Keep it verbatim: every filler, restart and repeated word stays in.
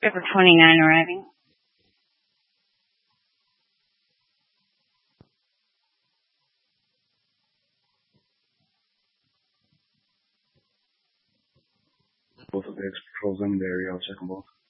River twenty-nine arriving. Both of the X patrols in the area. I'll check them both.